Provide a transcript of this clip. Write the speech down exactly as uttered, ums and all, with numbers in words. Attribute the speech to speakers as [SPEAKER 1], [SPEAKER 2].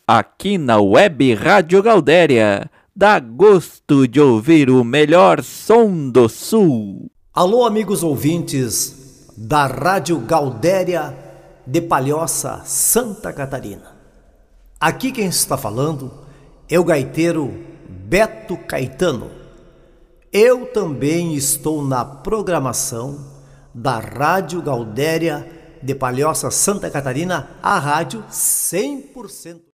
[SPEAKER 1] aqui na Web Rádio Gaudéria. Dá gosto de ouvir o melhor som do Sul.
[SPEAKER 2] Alô, amigos ouvintes da Rádio Gaudéria de Palhoça, Santa Catarina. Aqui quem está falando é o gaiteiro Beto Caetano. Eu também estou na programação da Rádio Gaudéria de Palhoça, Santa Catarina, a rádio cem por cento.